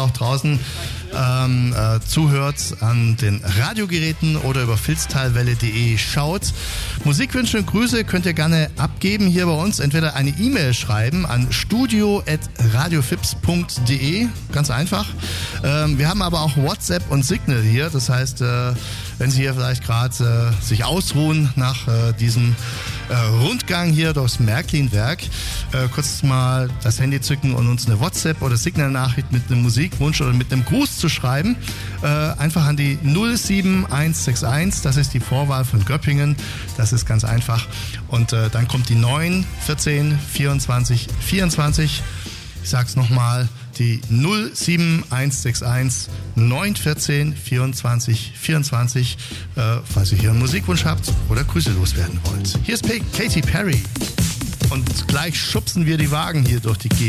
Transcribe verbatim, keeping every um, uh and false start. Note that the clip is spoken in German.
auch draußen ähm, äh, zuhört an den Radiogeräten oder über filztalwelle punkt de schaut. Musikwünsche und Grüße könnt ihr gerne abgeben hier bei uns. Entweder eine E-Mail schreiben an studio at radiofips punkt de, ganz einfach. Ähm, wir haben aber auch WhatsApp und Signal hier. Das heißt, äh, wenn Sie hier vielleicht gerade äh, sich ausruhen nach äh, diesem äh, Rundgang hier durchs Märklin-Werk, äh, kurz mal das Handy zücken und uns eine WhatsApp- oder Signal-Nachricht mit einem Musikwunsch oder mit einem Gruß zu schreiben. Äh, einfach an die null sieben eins sechs eins, das ist die Vorwahl von Göppingen. Das ist ganz einfach. Und äh, dann kommt die neun vierzehn vierundzwanzig vierundzwanzig. Ich sag's nochmal, die null sieben eins sechs eins neun vierzehn vierundzwanzig vierundzwanzig, äh, falls ihr hier einen Musikwunsch habt oder Grüße loswerden wollt. Hier ist Katy Perry und gleich schubsen wir die Wagen hier durch die Gegend.